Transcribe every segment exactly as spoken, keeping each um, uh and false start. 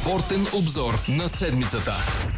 Спортен обзор на седмицата.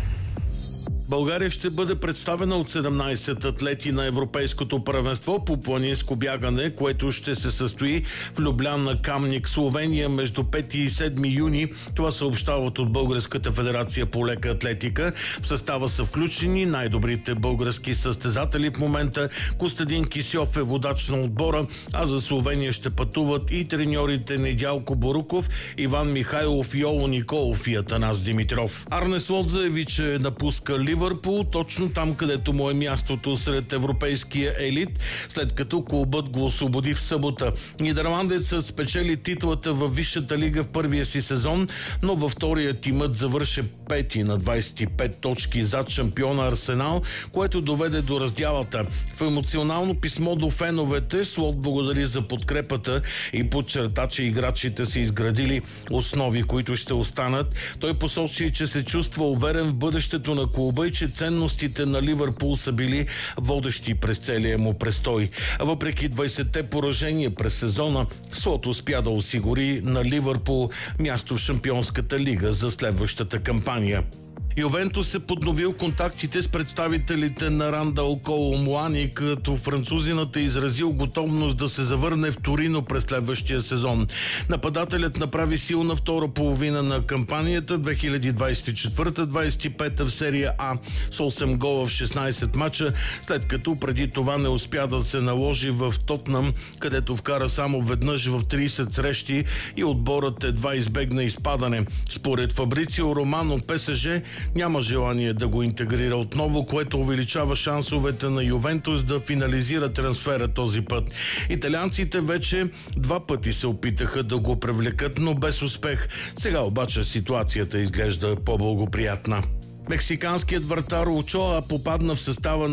България ще бъде представена от седемнайсет атлети на Европейското първенство по планинско бягане, което ще се състои в Любляна, Камник, Словения между пети и седми юни. Това съобщават от Българската федерация по лека атлетика. В състава са включени най-добрите български състезатели в момента. Костадин Кисьов е водач на отбора, а за Словения ще пътуват и треньорите Недялко Боруков, Иван Михайлов, Йоло Николов и Атанас Димитров. Арне Слот заяви, че напуска Ливърпул, точно там, където му е мястото сред европейския елит, след като клубът го освободи в събота. Нидерландецът спечели титлата във Висшата лига в първия си сезон, но във втория тимът завърши пети на двайсет и пет точки зад шампиона Арсенал, което доведе до раздялата. В емоционално писмо до феновете Слот благодари за подкрепата и подчерта, че играчите са изградили основи, които ще останат. Той посочи, че се чувства уверен в бъдещето на клуба и че ценностите на Ливърпул са били водещи през целия му престой. Въпреки двайсетте поражения през сезона, Слот успя да осигури на Ливърпул място в Шампионската лига за следващата кампания. Ювентус е подновил контактите с представителите на Рандал Коло Муани, като французинът е изразил готовност да се завърне в Торино през следващия сезон. Нападателят направи силна втора половина на кампанията две хиляди двайсет и четвърта двайсет и пета в серия А с осем гола в шестнайсет мача, след като преди това не успя да се наложи в Тотнъм, където вкара само веднъж в трийсет срещи и отборът едва избегна изпадане. Според Фабрицио Романо, ПСЖ няма желание да го интегрира отново, което увеличава шансовете на Ювентус да финализира трансфера този път. Италианците вече два пъти се опитаха да го привлекат, но без успех. Сега обаче ситуацията изглежда по-благоприятна. Мексиканският вратар Очоа попадна в състава на